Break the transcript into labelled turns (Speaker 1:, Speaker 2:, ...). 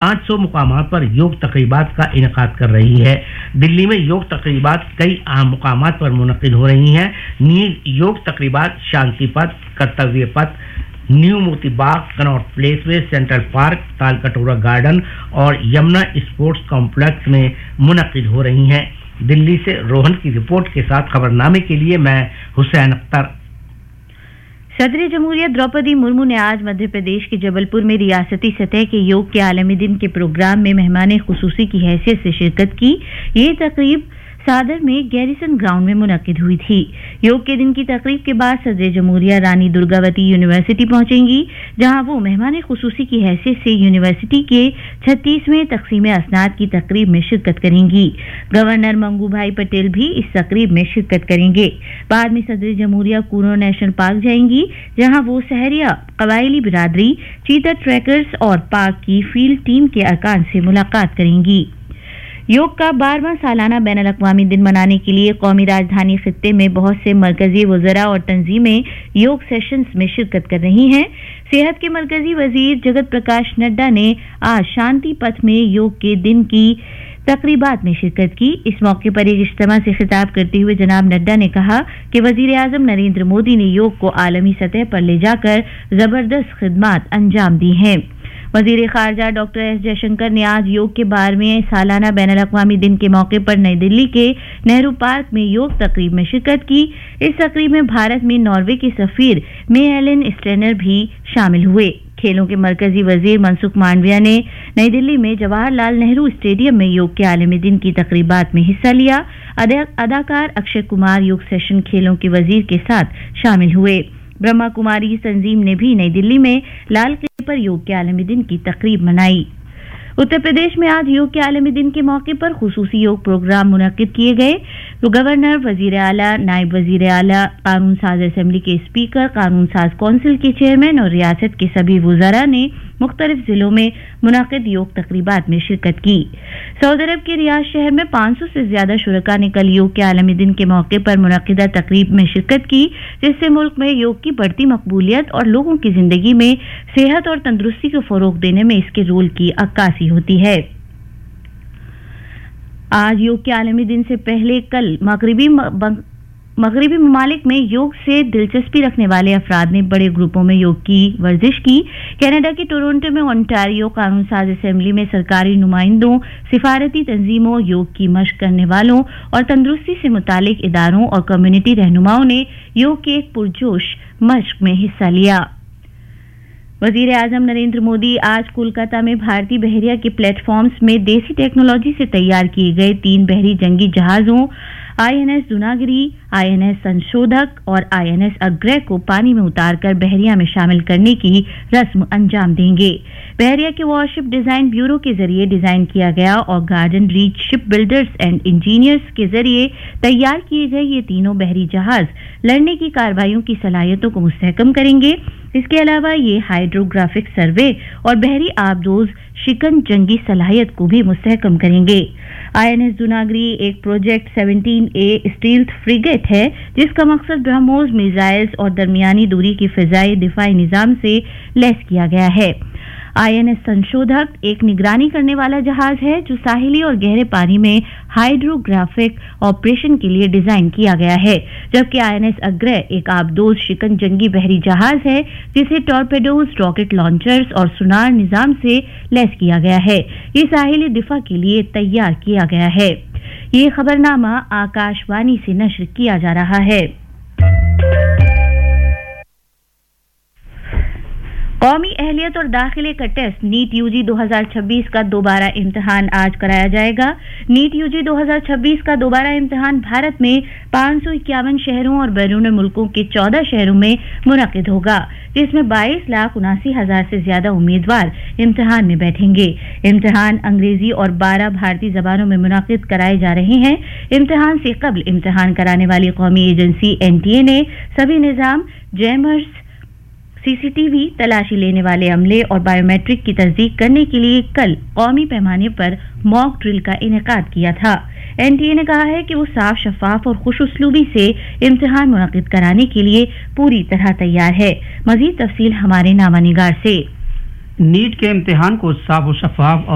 Speaker 1: 500 मुकामात पर योग तकरीबात का इनेकाद कर रही है। दिल्ली में योग तकरीबात कई अहम मुकामात पर मुनक्किद हो रही हैं। योग तकरीबात शांति पथ, कर्तव्य पथ, new Moti Bagh, Connaught place वे, सेंट्रल पार्क, तालकटोरा गार्डन और यमुना स्पोर्ट्स कॉम्प्लेक्स में मुनक्किद हो रही हैं। दिल्ली से रोहन की रिपोर्ट के साथ खबरनामे के लिए मैं हुसैन अख्तर।
Speaker 2: सदर जमहूरिया द्रौपदी मुर्मू ने आज मध्य प्रदेश के जबलपुर में रियासती सतह के योग के आलमी दिन के प्रोग्राम में मेहमान खुसूसी की हैसियत से शिरकत की। ये तकरीब सादर में गैरिसन ग्राउंड में मुनक्किद हुई थी। योग के दिन की तकरीब के बाद सदर जमहूरिया रानी दुर्गावती यूनिवर्सिटी पहुंचेंगी, जहां वो मेहमान खुसूसी की हैसियत से यूनिवर्सिटी के 36वें तकसीम असनाद की तकरीब में शिरकत करेंगी। गवर्नर मंगू भाई पटेल भी इस तकरीब में शिरकत करेंगे। बाद में सदर जमहूरिया कूनो नेशनल पार्क जाएंगी, जहां वो सहरिया कबायली बिरादरी, चीता ट्रैकर्स और पार्क की फील्ड टीम के अरकान से मुलाकात करेंगी। योग का 12वां सालाना बैनुल अक़वामी दिन मनाने के लिए कौमी राजधानी खित्ते में बहुत से मरकजी वज़रा और तंजीमें योग सेशंस में शिरकत कर रही हैं। सेहत के मरकजी वजीर जगत प्रकाश नड्डा ने आज शांति पथ में योग के दिन की तकरीबात में शिरकत की। इस मौके पर एक इज्तिमा से खिताब करते हुए जनाब नड्डा ने कहा कि वजीर आज़म नरेंद्र मोदी ने योग को आलमी सतह पर ले जाकर जबरदस्त खिदमात अंजाम दी हैं। वजीर खारजा डॉक्टर एस जयशंकर ने आज योग के 12वें सालाना बैनुल अक़वामी दिन के मौके पर नई दिल्ली के नेहरू पार्क में योग तकरीब में शिरकत की। इस तकरीब में भारत में नॉर्वे के सफीर मे एलन स्टेनर भी शामिल हुए। खेलों के मरकजी वजीर मनसुख मांडविया ने नई दिल्ली में जवाहरलाल नेहरू स्टेडियम में योग के आलमी दिन की तकरीबात में हिस्सा लिया। अदाकार अक्षय कुमार योग सेशन खेलों के वजीर के साथ शामिल हुए। ब्रह्मा कुमारी तंजीम ने भी नई दिल्ली में लाल किले पर योग के आलमी दिन की तकरीब मनाई। उत्तर प्रदेश में आज योग के आलमी दिन के मौके पर खुसूसी योग प्रोग्राम मुनक्किद किए गए। तो गवर्नर, वजीर आला, नायब वजीर आला, कानून साज असेंबली के स्पीकर, कानून साज कौंसिल के चेयरमैन और रियासत के सभी वज़रा ने मुख्तलिफ जिलों में मुनाकिद योग तकरीबात में शिरकत की। सऊदी अरब के रियाद शहर में 500 से ज्यादा शुरका ने कल योग के आलमी दिन के मौके पर मुनाकिदा तकरीब में शिरकत की, जिससे मुल्क में योग की बढ़ती मकबूलियत और लोगों की जिंदगी में सेहत और तंदुरुस्ती को फरोग देने में इसके रोल की अक्कासी होती है। आज योग के आलमी दिन से पहले कल मगरिबी ममालिक में योग से दिलचस्पी रखने वाले अफराद ने बड़े ग्रुपों में योग की वर्जिश की। कनाडा के टोरंटो में ओंटारियो कानून साज असेंबली में सरकारी नुमाइंदों, सिफारती तंजीमों, योग की मशक करने वालों और तंदुरुस्ती से मुतालिक इदारों और कम्युनिटी रहनुमाओं ने योग के एक पुरजोश मशक में हिस्सा लिया। वजीर आजम नरेंद्र मोदी आज कोलकाता में भारतीय बहरिया के प्लेटफॉर्म्स में देसी टेक्नोलॉजी से तैयार किए गए 3 बहरी जंगी जहाजों INS दूनागिरी, INS संशोधक और INS अग्रय को पानी में उतारकर बहरिया में शामिल करने की रस्म अंजाम देंगे। बहरिया के वॉरशिप डिजाइन ब्यूरो के जरिए डिजाइन किया गया और garden reach ship builders and engineers के जरिए तैयार किए गए ये तीनों बहरी जहाज लड़ने की कार्रवाइयों की सलाहियतों को मुस्तहकम करेंगे। इसके अलावा ये हाइड्रोग्राफिक सर्वे और बहरी आबदोज शिकन जंगी सलाहियत को भी मुस्तहकम करेंगे। INS दूनागिरी एक प्रोजेक्ट 17A स्टील्थ फ्रिगेट है, जिसका मकसद ब्रह्मोस मिसाइल्स और दरमियानी दूरी की फिजाई दिफाई निजाम से लैस किया गया है। INS संशोधक एक निगरानी करने वाला जहाज है जो साहिली और गहरे पानी में हाइड्रोग्राफिक ऑपरेशन के लिए डिजाइन किया गया है, जबकि INS अग्रय एक आबदोज शिकन जंगी बहरी जहाज है जिसे टॉर्पेडोज, रॉकेट लॉन्चर्स और सुनार निजाम से लैस किया गया है। ये साहिली दिफा के लिए तैयार किया गया है। ये खबरनामा आकाशवाणी से नश्र किया जा रहा है। कौमी अहलियत और दाखिले का टेस्ट नीट यूजी 2026 का दोबारा इम्तिहान आज कराया जाएगा। नीट यूजी 2026 का दोबारा इम्तिहान भारत में 551 शहरों और बैरून मुल्कों के 14 शहरों में मुनक्किद होगा, जिसमें 22,79,000 से ज्यादा उम्मीदवार इम्तिहान में बैठेंगे। इम्तिहान अंग्रेजी और 12 भारतीय जबानों में मुनक्किद कराए जा रहे हैं। इम्तिहान से कबल इम्तिहान कराने वाली कौमी एजेंसी NTA ने सभी निजाम, जैमर्स, CCTV, तलाशी लेने वाले अमले और बायोमेट्रिक की तस्दीक करने के लिए कल कौमी पैमाने पर मॉक ड्रिल का इनेकाद किया था। NTA ने कहा है कि वो साफ, शफाफ और खुश उसलूबी से इम्तिहान मुनक्किद कराने के लिए पूरी तरह तैयार है। मजीद तफसील हमारे नामा निगार से।
Speaker 3: नीट के इम्तिहान को साफ और शफाफ